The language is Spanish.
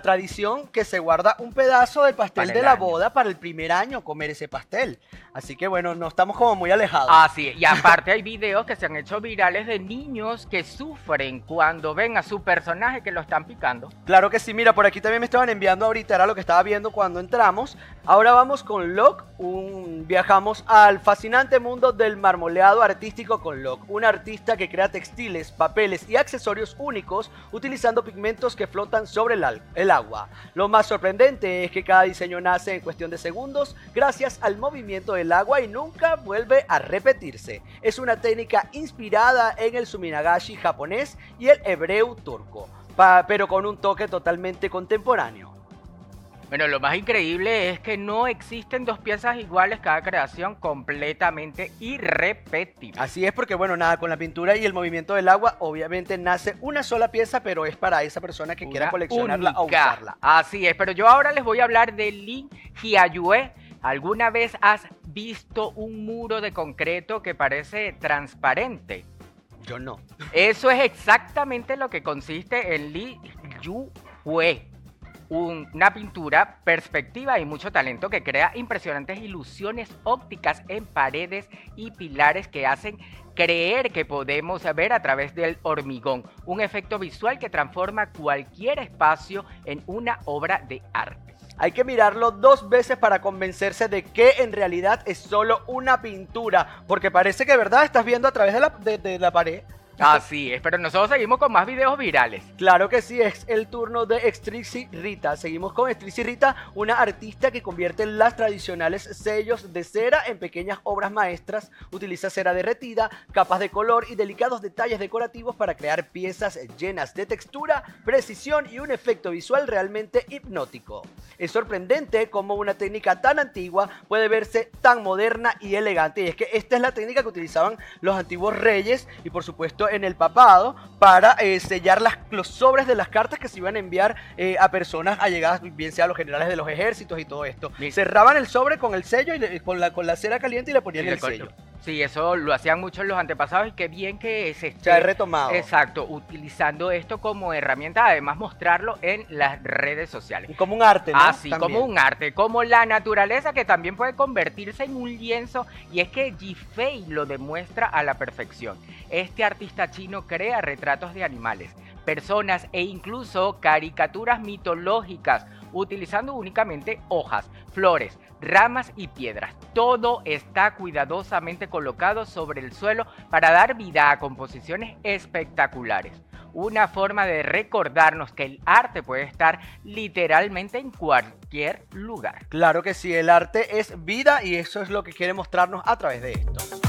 tradición que se guarda un pedazo del pastel Para de el la año. boda para el primer año, comer ese pastel. Así que bueno, no estamos como muy alejados. Así es. Y aparte hay videos que se han hecho virales de niños que sufren cuando ven a su personaje que lo están picando. Claro que sí, mira, por aquí también me estaban enviando ahorita, era lo que estaba viendo cuando entramos. Ahora vamos con Locke, viajamos al fascinante mundo del marmoleado artístico con Locke, un artista que crea textiles, papeles y accesorios únicos utilizando pigmentos que flotan sobre el agua. Lo más sorprendente es que cada diseño nace en cuestión de segundos gracias al movimiento del agua y nunca vuelve a repetirse. Es una técnica inspirada en el suminagashi japonés y el hebreo turco, pero con un toque totalmente contemporáneo. Bueno, lo más increíble es que no existen dos piezas iguales, cada creación completamente irrepetible. Así es porque, bueno, nada, con la pintura y el movimiento del agua, obviamente nace una sola pieza, pero es para esa persona que quiera Una coleccionarla o única. usarla. Así es, pero yo ahora les voy a hablar de Lin Hyayue. ¿Alguna vez has visto un muro de concreto que parece transparente? Yo no. Eso es exactamente lo que consiste en Li Yue. Una pintura, perspectiva y mucho talento que crea impresionantes ilusiones ópticas en paredes y pilares que hacen creer que podemos ver a través del hormigón. Un efecto visual que transforma cualquier espacio en una obra de arte. Hay que mirarlo 2 veces para convencerse de que en realidad es solo una pintura, porque parece que, ¿verdad?, estás viendo a través de la pared. Así es, pero nosotros seguimos con más videos virales. Claro que sí, es el turno de Strixie Rita. Seguimos con Strixie Rita, una artista que convierte las tradicionales sellos de cera en pequeñas obras maestras. Utiliza cera derretida, capas de color y delicados detalles decorativos para crear piezas llenas de textura, precisión y un efecto visual realmente hipnótico. Es sorprendente cómo una técnica tan antigua puede verse tan moderna y elegante. Y es que esta es la técnica que utilizaban los antiguos reyes y por supuesto en el papado para sellar los sobres de las cartas que se iban a enviar a personas allegadas, bien sea a los generales de los ejércitos y todo esto. Sí. Cerraban el sobre con el sello y con la cera caliente y le ponían el sello. Sí, eso lo hacían muchos los antepasados y qué bien que se esté, Se ha retomado. Exacto, utilizando esto como herramienta, además mostrarlo en las redes sociales. Como un arte, ¿no? Así, También. como un arte, como la naturaleza que también puede convertirse en un lienzo, y es que Jifei lo demuestra a la perfección. Este artista chino crea retratos de animales, personas e incluso caricaturas mitológicas, utilizando únicamente hojas, flores, ramas y piedras. Todo está cuidadosamente colocado sobre el suelo para dar vida a composiciones espectaculares. Una forma de recordarnos que el arte puede estar literalmente en cualquier lugar. Claro que sí, el arte es vida y eso es lo que quiere mostrarnos a través de esto.